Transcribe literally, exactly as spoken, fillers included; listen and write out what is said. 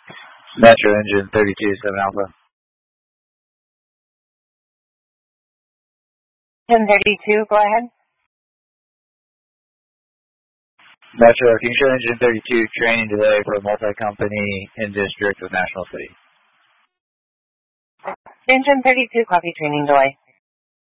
Metro engine thirty-two, seven Alpha. ten thirty-two, go ahead. Metro, can you show engine thirty-two training delay for a multi-company in district with National City? Engine thirty-two, copy training delay.